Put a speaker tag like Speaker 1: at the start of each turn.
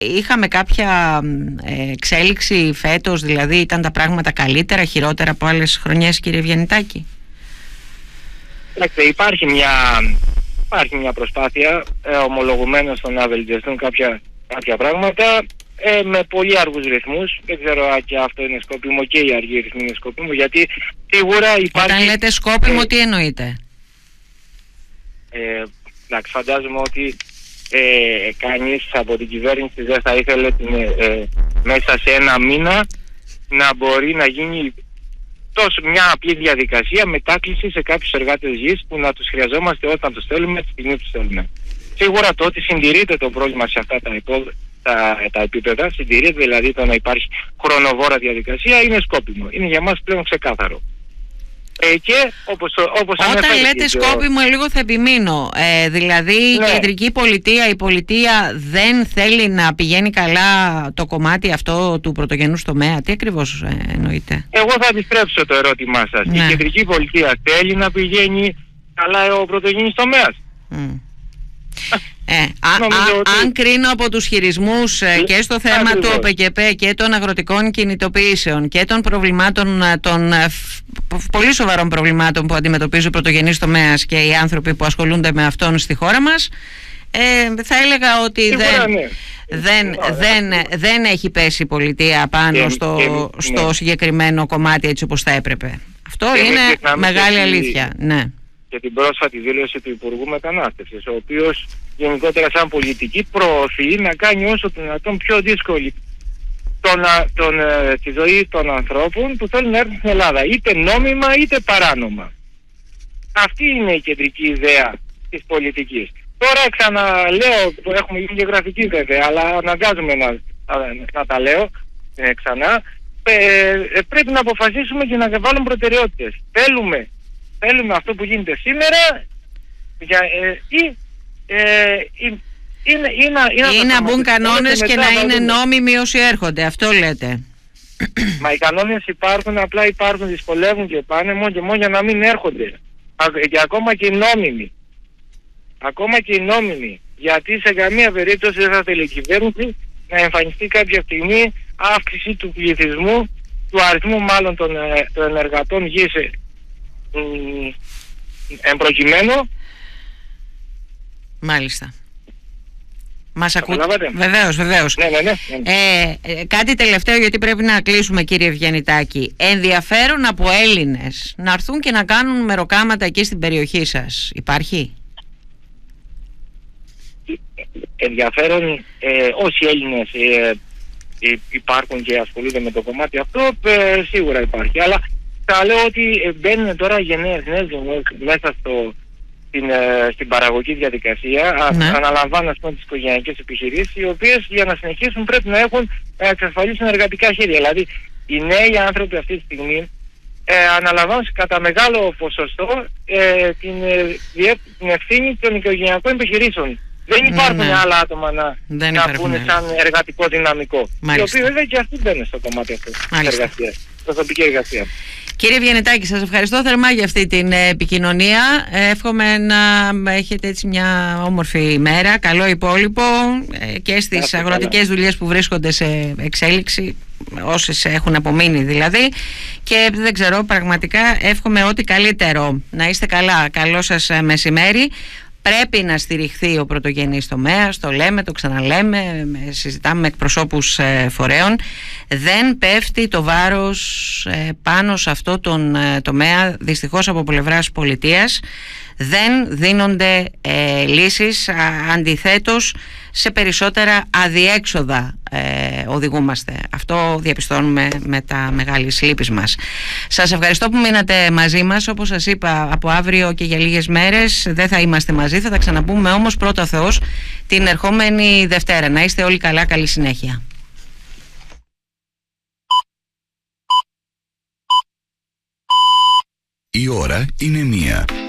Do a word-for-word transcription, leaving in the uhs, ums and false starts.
Speaker 1: είχαμε κάποια εξέλιξη φέτος, δηλαδή ήταν τα πράγματα καλύτερα, χειρότερα από άλλες χρονιές, κύριε Ευγεννητάκη?
Speaker 2: Υπάρχει μια, υπάρχει μια προσπάθεια ε, ομολογουμένως στο να βελτιωθούν κάποια, κάποια πράγματα ε, με πολύ αργούς ρυθμούς. Δεν ξέρω αν και αυτό είναι σκόπιμο και οι αργοί ρυθμοί είναι σκόπιμο, γιατί σίγουρα υπάρχει...
Speaker 1: Όταν λέτε σκόπιμο,
Speaker 2: ε,
Speaker 1: τι εννοείτε?
Speaker 2: Ε, εντάξει, φαντάζομαι ότι ε, κανείς από την κυβέρνηση δεν θα ήθελε την, ε, μέσα σε ένα μήνα να μπορεί να γίνει τόσο μια απλή διαδικασία μετάκληση σε κάποιους εργάτες γης που να τους χρειαζόμαστε όταν τους θέλουμε, τη στιγμή που τους θέλουμε. Σίγουρα το ότι συντηρείται το πρόβλημα σε αυτά τα, υπό, τα, τα επίπεδα, συντηρείται δηλαδή το να υπάρχει χρονοβόρα διαδικασία, είναι σκόπιμο. Είναι για μας πλέον ξεκάθαρο. Ε, και όπως, όπως
Speaker 1: όταν λέτε σκόπιμο, ο... λίγο θα επιμείνω. Ε, δηλαδή ναι. Η κεντρική πολιτεία, η πολιτεία δεν θέλει να πηγαίνει καλά το κομμάτι αυτό του πρωτογενούς τομέα. Τι ακριβώς ε, εννοείτε?
Speaker 2: Εγώ θα αντιστρέψω το ερώτημά σας. Ναι. Η κεντρική πολιτεία θέλει να πηγαίνει καλά ο πρωτογενής τομέας. Mm.
Speaker 1: Ε, α, α, ότι... Αν κρίνω από τους χειρισμούς ε, και στο θέμα Ακριβώς. του ΟΠΕΚΕΠΕ και των αγροτικών κινητοποιήσεων και των προβλημάτων, των ε, πολύ σοβαρών προβλημάτων που αντιμετωπίζει ο πρωτογενής τομέας και οι άνθρωποι που ασχολούνται με αυτόν στη χώρα μας, ε, θα έλεγα ότι Σίγουρα, δεν, ναι. δεν, ναι. δεν, δεν έχει πέσει η πολιτεία πάνω και, στο, και, στο ναι. συγκεκριμένο κομμάτι έτσι όπως θα έπρεπε. Αυτό και είναι μεγάλη και αλήθεια. Ναι.
Speaker 2: Και την πρόσφατη δήλωση του Υπουργού Μετανάστευσης, ο οποίος γενικότερα σαν πολιτική προωθεί να κάνει όσο το δυνατόν πιο δύσκολη τον, τον, ε, τη ζωή των ανθρώπων που θέλουν να έρθουν στην Ελλάδα, είτε νόμιμα είτε παράνομα. Αυτή είναι η κεντρική ιδέα της πολιτικής. Τώρα ξαναλέω, έχουμε γίνει και γραφική βέβαια, αλλά αναγκάζομαι να, να, να τα λέω ε, ξανά, ε, ε, πρέπει να αποφασίσουμε και να βάλουμε προτεραιότητες. Θέλουμε Θέλουμε αυτό που γίνεται σήμερα για, ε, ή, ε, ή, είναι, είναι, είναι,
Speaker 1: ή να μπουν κανόνες και να είναι νόμιμοι όσοι έρχονται. Αυτό λέτε?
Speaker 2: Μα οι κανόνες υπάρχουν, απλά υπάρχουν, δυσκολεύουν και πάνε μόνο και μόνο για να μην έρχονται. Και ακόμα και οι νόμιμοι. Ακόμα και οι νόμιμοι. Γιατί σε καμία περίπτωση δεν θα θέλει η κυβέρνηση να εμφανιστεί κάποια στιγμή αύξηση του πληθυσμού, του αριθμού μάλλον των, των εργατών γης εν προκειμένου.
Speaker 1: Μάλιστα. Μας ακούτε? Βεβαίως, βεβαίως.
Speaker 2: Ναι, ναι, ναι, ναι.
Speaker 1: Ε, ε, κάτι τελευταίο, γιατί πρέπει να κλείσουμε, κύριε Ευγεννητάκη. Ενδιαφέρον από Έλληνες να έρθουν και να κάνουν μεροκάματα εκεί στην περιοχή σας υπάρχει?
Speaker 2: Ενδιαφέρον, ε, όσοι Έλληνες ε, ε, υπάρχουν και ασχολούνται με το κομμάτι αυτό, ε, σίγουρα υπάρχει. Αλλά θα λέω ότι μπαίνουν τώρα γενναίες, νέες γενναίες μέσα στο, στην, στην παραγωγική διαδικασία. Ναι. Αναλαμβάνουν ας πούμε τις οικογενειακές επιχειρήσεις, οι οποίες για να συνεχίσουν πρέπει να έχουν να εξασφαλίσουν εργατικά χέρια. Δηλαδή οι νέοι άνθρωποι αυτή τη στιγμή ε, αναλαμβάνουν κατά μεγάλο ποσοστό ε, την, ε, την ευθύνη των οικογενειακών επιχειρήσεων. Δεν υπάρχουν ναι. άλλα άτομα να, να πούνε σαν εργατικό δυναμικό. Μάλιστα. Οι οποίοι βέβαια και αυτοί μπαίνουν στο κομμάτι αυτό της εργασίας, προσωπική εργασία.
Speaker 1: Κύριε Ευγεννητάκη, σας ευχαριστώ θερμά για αυτή την επικοινωνία. Εύχομαι να έχετε έτσι μια όμορφη ημέρα, καλό υπόλοιπο και στις αγροτικές δουλειές που βρίσκονται σε εξέλιξη, όσες έχουν απομείνει δηλαδή, και δεν ξέρω, πραγματικά εύχομαι ό,τι καλύτερο. Να είστε καλά, καλό σας μεσημέρι. Πρέπει να στηριχθεί ο πρωτογενής τομέας, το λέμε, το ξαναλέμε, συζητάμε με εκπροσώπους ε, φορέων. Δεν πέφτει το βάρος ε, πάνω σε αυτό τον ε, τομέα, δυστυχώς από πλευράς πολιτείας. Δεν δίνονται ε, λύσεις, α, αντιθέτως σε περισσότερα αδιέξοδα ε, οδηγούμαστε. Αυτό διαπιστώνουμε με τα μεγάλης λύπης μας. Σας ευχαριστώ που μείνατε μαζί μας. Όπως σας είπα, από αύριο και για λίγες μέρες δεν θα είμαστε μαζί, θα τα ξαναπούμε όμως πρώτα Θεός την ερχόμενη Δευτέρα. Να είστε όλοι καλά, καλή συνέχεια.
Speaker 3: Η ώρα είναι μία.